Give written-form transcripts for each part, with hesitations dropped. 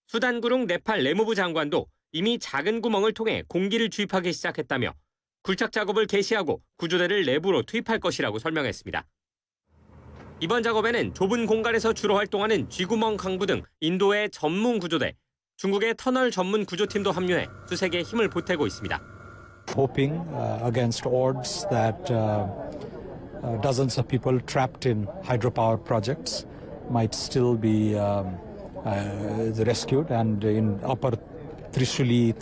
수단 구릉 네팔 내무부 장관도 이미 작은 구멍을 통해 공기를 주입하기 시작했다며 굴착 작업을 개시하고 구조대를 내부로 투입할 것이라고 설명했습니다. 이번 작업에는 좁은 공간에서 주로 활동하는 쥐구멍 강부 등 인도의 전문 구조대, 중국의 터널 전문 구조팀도 합류해 수색에 힘을 보태고 있습니다. Hoping against odds that dozens of people trapped in hydropower projects might still be rescued, and in upper Trishuli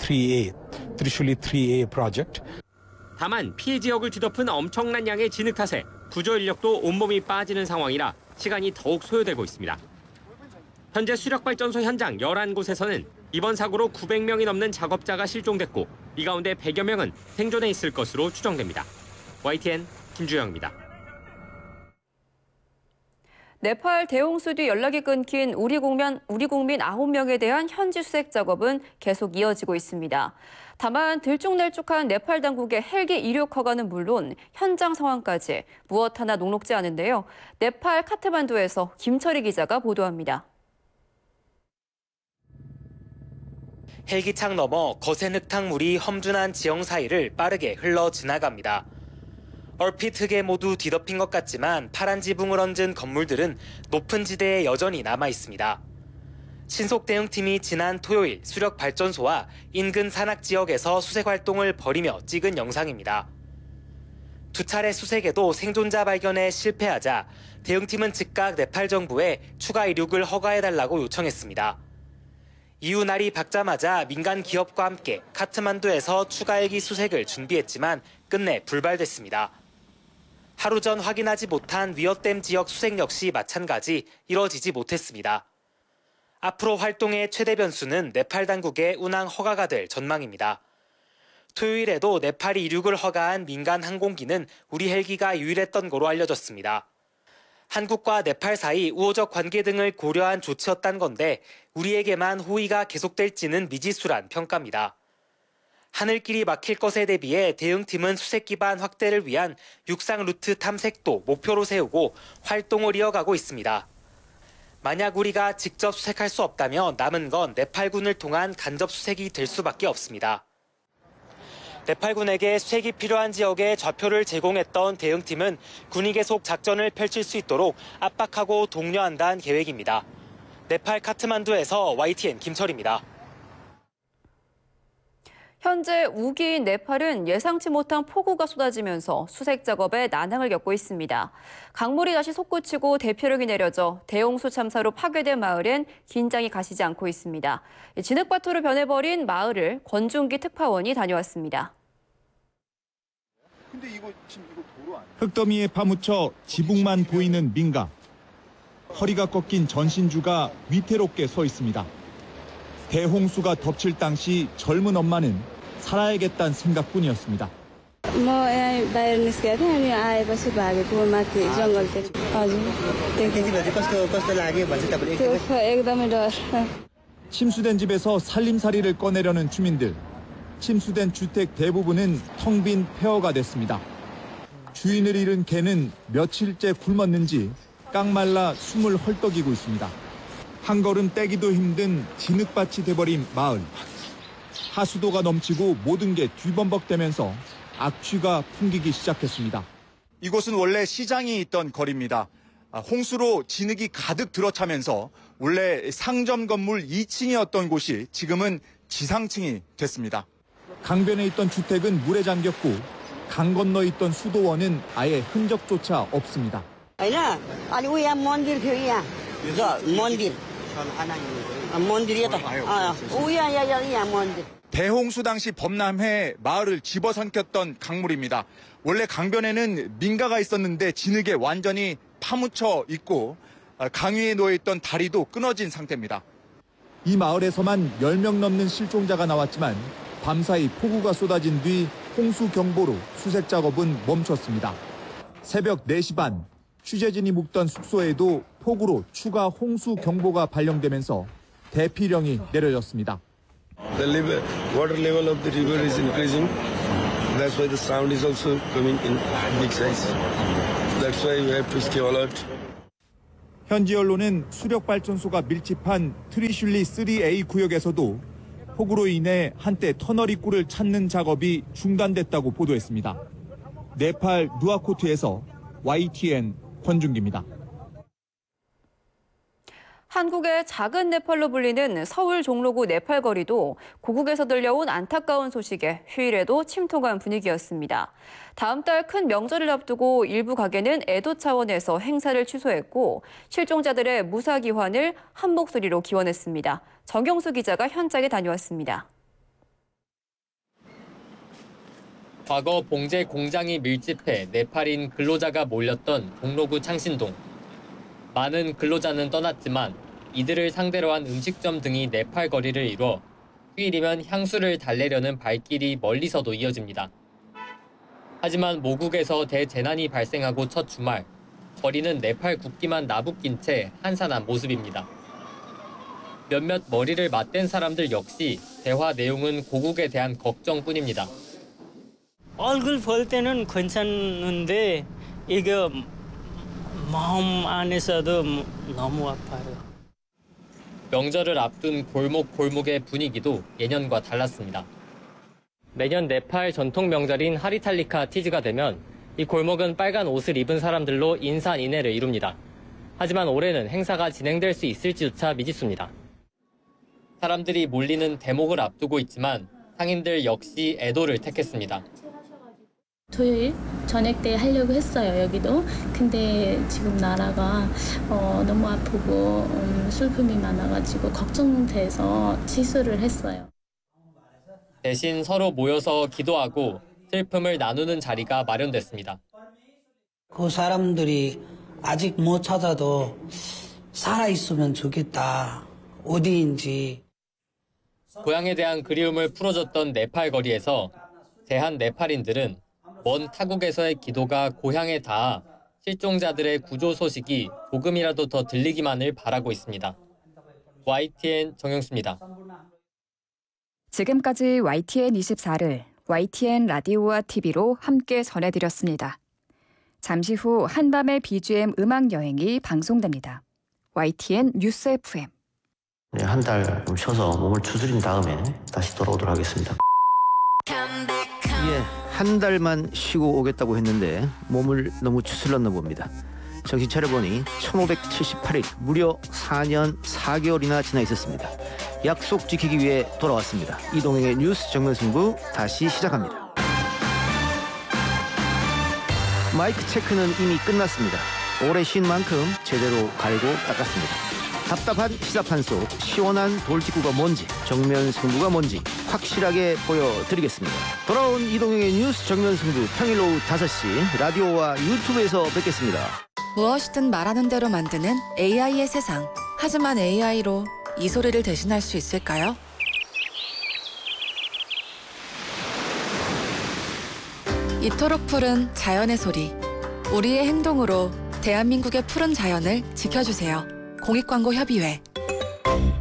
3A project. 다만 피해 지역을 뒤덮은 엄청난 양의 진흙 탓에 구조 인력도 온몸이 빠지는 상황이라 시간이 더욱 소요되고 있습니다. 현재 수력발전소 현장 11곳에서는 이번 사고로 900명이 넘는 작업자가 실종됐고 이 가운데 100여 명은 생존해 있을 것으로 추정됩니다. YTN 김주영입니다. 네팔 대홍수 뒤 연락이 끊긴 우리 국민 9명에 대한 현지 수색 작업은 계속 이어지고 있습니다. 다만 들쭉날쭉한 네팔 당국의 헬기 이륙 허가는 물론 현장 상황까지 무엇 하나 녹록지 않은데요. 네팔 카트만두에서 김철희 기자가 보도합니다. 헬기창 너머 거센 흙탕물이 험준한 지형 사이를 빠르게 흘러 지나갑니다. 얼핏 흙에 모두 뒤덮인 것 같지만 파란 지붕을 얹은 건물들은 높은 지대에 여전히 남아 있습니다. 신속 대응팀이 지난 토요일 수력 발전소와 인근 산악 지역에서 수색 활동을 벌이며 찍은 영상입니다. 두 차례 수색에도 생존자 발견에 실패하자 대응팀은 즉각 네팔 정부에 추가 이륙을 허가해달라고 요청했습니다. 이후 날이 밝자마자 민간 기업과 함께 카트만두에서 추가 헬기 수색을 준비했지만 끝내 불발됐습니다. 하루 전 확인하지 못한 위어댐 지역 수색 역시 마찬가지 이뤄지지 못했습니다. 앞으로 활동의 최대 변수는 네팔 당국의 운항 허가가 될 전망입니다. 토요일에도 네팔이 이륙을 허가한 민간 항공기는 우리 헬기가 유일했던 거로 알려졌습니다. 한국과 네팔 사이 우호적 관계 등을 고려한 조치였단 건데 우리에게만 호의가 계속될지는 미지수란 평가입니다. 하늘길이 막힐 것에 대비해 대응팀은 수색 기반 확대를 위한 육상 루트 탐색도 목표로 세우고 활동을 이어가고 있습니다. 만약 우리가 직접 수색할 수 없다면 남은 건 네팔군을 통한 간접 수색이 될 수밖에 없습니다. 네팔군에게 수색이 필요한 지역에 좌표를 제공했던 대응팀은 군이 계속 작전을 펼칠 수 있도록 압박하고 독려한다는 계획입니다. 네팔 카트만두에서 YTN 김철입니다. 현재 우기인 네팔은 예상치 못한 폭우가 쏟아지면서 수색 작업에 난항을 겪고 있습니다. 강물이 다시 솟구치고 대피력이 내려져 대홍수 참사로 파괴된 마을엔 긴장이 가시지 않고 있습니다. 진흙밭으로 변해버린 마을을 권중기 특파원이 다녀왔습니다. 흙더미에 파묻혀 지붕만 보이는 민가. 허리가 꺾인 전신주가 위태롭게 서 있습니다. 대홍수가 덮칠 당시 젊은 엄마는 살아야겠다는 생각뿐이었습니다. 침수된 집에서 살림살이를 꺼내려는 주민들. 침수된 주택 대부분은 텅 빈 폐허가 됐습니다. 주인을 잃은 개는 며칠째 굶었는지 깡말라 숨을 헐떡이고 있습니다. 한 걸음 떼기도 힘든 진흙밭이 돼버린 마을. 하수도가 넘치고 모든 게 뒤범벅되면서 악취가 풍기기 시작했습니다. 이곳은 원래 시장이 있던 거리입니다. 홍수로 진흙이 가득 들어차면서 원래 상점 건물 2층이었던 곳이 지금은 지상층이 됐습니다. 강변에 있던 주택은 물에 잠겼고 강 건너 있던 수도원은 아예 흔적조차 없습니다. 대홍수 당시 범람해 마을을 집어삼켰던 강물입니다. 원래 강변에는 민가가 있었는데 진흙에 완전히 파묻혀 있고 강 위에 놓여있던 다리도 끊어진 상태입니다. 이 마을에서만 10명 넘는 실종자가 나왔지만 밤사이 폭우가 쏟아진 뒤 홍수 경보로 수색 작업은 멈췄습니다. 새벽 4시 반 취재진이 묵던 숙소에도 폭우로 추가 홍수 경보가 발령되면서 대피령이 내려졌습니다. The water level of the river is increasing. That's why the sound is also coming in big size. That's why we have to stay alert. 현지 언론은 수력발전소가 밀집한 트리슐리 3A 구역에서도 폭우로 인해 한때 터널 입구를 찾는 작업이 중단됐다고 보도했습니다. 네팔 누아코트에서 YTN 권준기입니다. 한국의 작은 네팔로 불리는 서울 종로구 네팔 거리도 고국에서 들려온 안타까운 소식에 휴일에도 침통한 분위기였습니다. 다음 달 큰 명절을 앞두고 일부 가게는 애도 차원에서 행사를 취소했고 실종자들의 무사 귀환을 한 목소리로 기원했습니다. 정경수 기자가 현장에 다녀왔습니다. 과거 봉제 공장이 밀집해 네팔인 근로자가 몰렸던 종로구 창신동. 많은 근로자는 떠났지만 이들을 상대로 한 음식점 등이 네팔 거리를 이뤄 휴일이면 향수를 달래려는 발길이 멀리서도 이어집니다. 하지만 모국에서 대재난이 발생하고 첫 주말, 거리는 네팔 국기만 나부낀 채 한산한 모습입니다. 몇몇 머리를 맞댄 사람들 역시 대화 내용은 고국에 대한 걱정뿐입니다. 얼굴 볼 때는 괜찮은데 이게 마음 안에서도 너무 아파요. 명절을 앞둔 골목골목의 분위기도 예년과 달랐습니다. 매년 네팔 전통 명절인 하리탈리카 티즈가 되면 이 골목은 빨간 옷을 입은 사람들로 인산인해를 이룹니다. 하지만 올해는 행사가 진행될 수 있을지조차 미지수입니다. 사람들이 몰리는 대목을 앞두고 있지만 상인들 역시 애도를 택했습니다. 토요일 저녁 때 하려고 했어요, 여기도. 근데 지금 나라가 너무 아프고 슬픔이 많아가지고 걱정돼서 취소를 했어요. 대신 서로 모여서 기도하고 슬픔을 나누는 자리가 마련됐습니다. 그 사람들이 아직 못 찾아도 살아있으면 좋겠다. 어디인지. 고향에 대한 그리움을 풀어줬던 네팔 거리에서 대한 네팔인들은 먼 타국에서의 기도가 고향에 닿아 실종자들의 구조 소식이 조금이라도 더 들리기만을 바라고 있습니다. YTN 정영수입니다. 지금까지 YTN 24를 YTN 라디오와 TV로 함께 전해드렸습니다. 잠시 후 한밤의 BGM 음악 여행이 방송됩니다. YTN 뉴스 FM. 네, 한 달 좀 쉬어서 몸을 추스린 다음에 다시 돌아오도록 하겠습니다. 예, 한 달만 쉬고 오겠다고 했는데 몸을 너무 추슬렀나 봅니다. 정신 차려보니 1578일, 무려 4년 4개월이나 지나 있었습니다. 약속 지키기 위해 돌아왔습니다. 이동행의 뉴스 정면승부 다시 시작합니다. 마이크 체크는 이미 끝났습니다. 오래 쉰 만큼 제대로 갈고 닦았습니다. 답답한 시사판 속 시원한 돌직구가 뭔지, 정면 승부가 뭔지 확실하게 보여드리겠습니다. 돌아온 이동영의 뉴스 정면 승부 평일 오후 5시 라디오와 유튜브에서 뵙겠습니다. 무엇이든 말하는 대로 만드는 AI의 세상. 하지만 AI로 이 소리를 대신할 수 있을까요? 이토록 푸른 자연의 소리. 우리의 행동으로 대한민국의 푸른 자연을 지켜주세요. 공익광고협의회